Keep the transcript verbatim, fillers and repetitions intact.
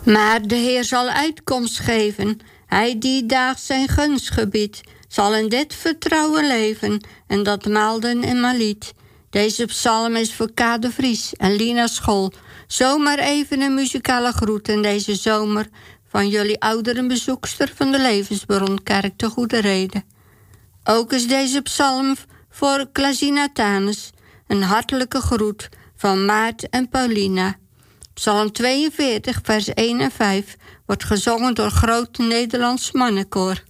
Maar de Heer zal uitkomst geven. Hij die daags zijn gunst gebiedt, zal in dit vertrouwen leven. En dat Maalden en Maliet. Deze psalm is voor K. de Vries en Lina School. Zomaar even een muzikale groet in deze zomer van jullie ouderenbezoekster van de Levensbronkerk te Goede Reden. Ook is deze psalm voor Klasina Tanes een hartelijke groet van Maart en Paulina. Psalm tweeënveertig, vers één en vijf wordt gezongen door Groot Nederlands Mannenkoor.